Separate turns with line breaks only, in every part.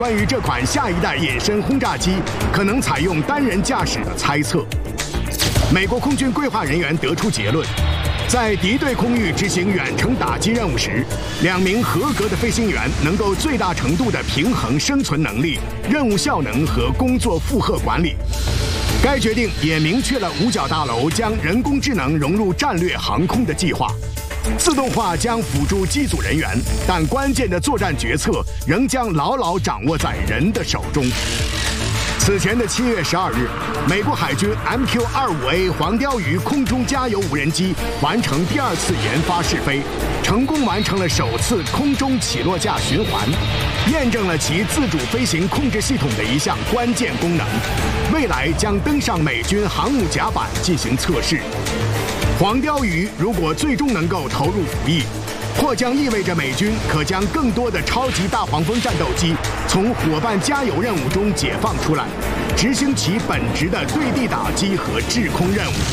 关于这款下一代隐身轰炸机可能采用单人驾驶的猜测。美国空军规划人员得出结论，在敌对空域执行远程打击任务时，2名合格的飞行员能够最大程度地平衡生存能力、任务效能和工作负荷管理。该决定也明确了五角大楼将人工智能融入战略航空的计划。自动化将辅助机组人员，但关键的作战决策仍将牢牢掌握在人的手中。此前的7月12日，美国海军 MQ-25A 黄鲷鱼空中加油无人机完成第2次研发试飞，成功完成了首次空中起落架循环，验证了其自主飞行控制系统的一项关键功能。未来将登上美军航母甲板进行测试。黄鲷鱼如果最终能够投入服役，或将意味着美军可将更多的超级大黄蜂战斗机从伙伴加油任务中解放出来，执行其本职的对地打击和制空任务。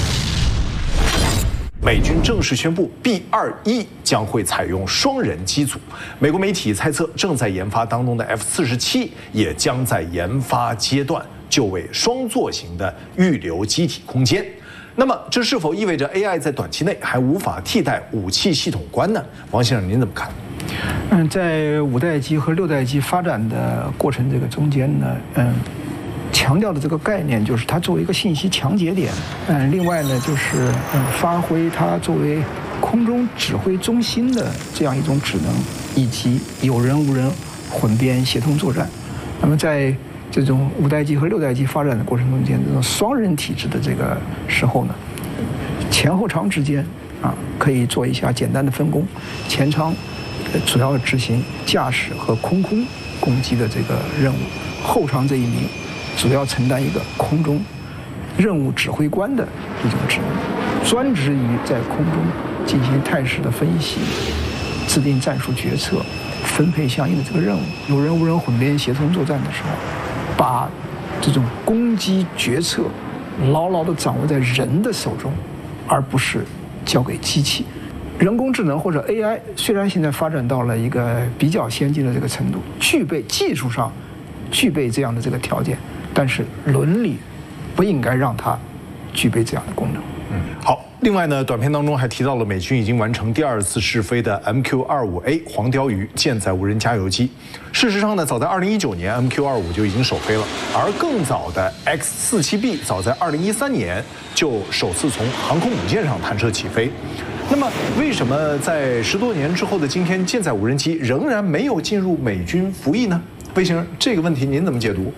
美军正式宣布 B-21将会采用双人机组。美国媒体猜测，正在研发当中的 F-47也将在研发阶段就位双座型的预留机体空间。那么，这是否意味着 AI 在短期内还无法替代武器系统官呢？王先生，您怎么看？
在5代机和6代机发展的过程这个中间呢，强调的这个概念就是它作为一个信息强节点，另外呢就是发挥它作为空中指挥中心的这样一种职能，以及有人无人混编协同作战。那么在这种5代机和6代机发展的过程中间，这种双人体制的这个时候呢，前后舱之间可以做一下简单的分工，前舱主要执行驾驶和空攻击的这个任务，后舱这一名主要承担一个空中任务指挥官的一种职能，专职于在空中进行态势的分析、制定战术决策、分配相应的这个任务。有人无人混编协同作战的时候，把这种攻击决策牢牢地掌握在人的手中，而不是交给机器。人工智能或者 AI 虽然现在发展到了一个比较先进的这个程度，技术上具备这样的这个条件，但是伦理不应该让它具备这样的功能。
好。另外呢，短片当中还提到了美军已经完成第2次试飞的 MQ-25A 黄鲷鱼舰载无人加油机。事实上呢，早在2019年 MQ-25就已经首飞了，而更早的 X-47B 早在2013年就首次从航空母舰上弹射起飞。那么，为什么在10多年之后的今天，舰载无人机仍然没有进入美军服役呢？魏先生，这个问题您怎么解读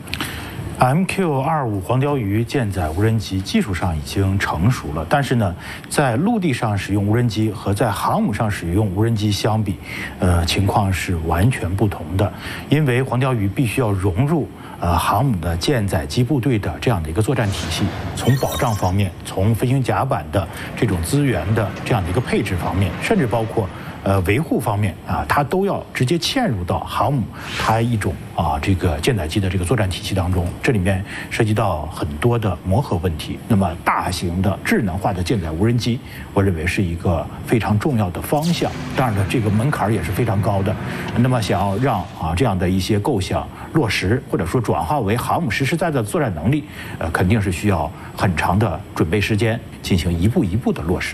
？MQ-25黄鲷鱼舰载无人机技术上已经成熟了，但是呢，在陆地上使用无人机和在航母上使用无人机相比，情况是完全不同的。因为黄鲷鱼必须要融入航母的舰载机部队的这样的一个作战体系，从保障方面，从飞行甲板的这种资源的这样的一个配置方面，甚至包括维护方面它都要直接嵌入到航母它一种这个舰载机的这个作战体系当中。这里面涉及到很多的磨合问题。那么大型的智能化的舰载无人机，我认为是一个非常重要的方向。当然了，这个门槛也是非常高的。那么想要让这样的一些构想落实，或者说转化为航母实实在在的作战能力，肯定是需要很长的准备时间，进行一步一步的落实。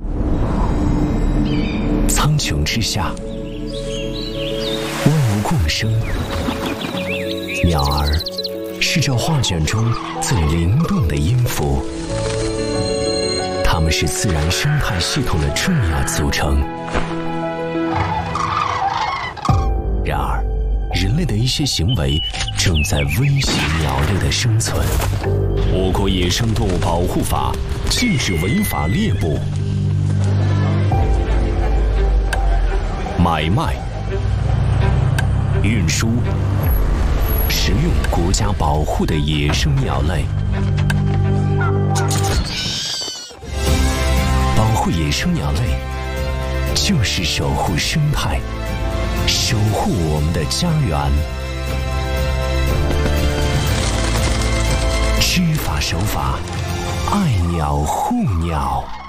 苍穹之下，万物共生。鸟儿是这画卷中最灵动的音符，它们是自然生态系统的重要组成。然而，人类的一些行为正在威胁鸟类的生存。我国野生动物保护法禁止违法猎捕、买卖、运输、食用国家保护的野生鸟类。保护野生鸟类，就是守护生态，守护我们的家园。知法守法，爱鸟护鸟。